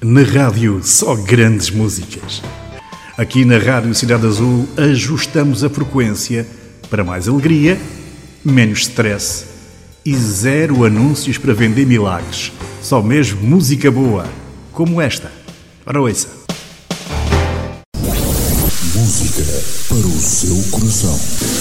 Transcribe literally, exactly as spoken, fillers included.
Na rádio, só grandes músicas. Aqui na Rádio Cidade Azul, ajustamos a frequência para mais alegria, menos stress e zero anúncios para vender milagres. Só mesmo música boa, como esta. Ora, ouça. Música para o seu coração.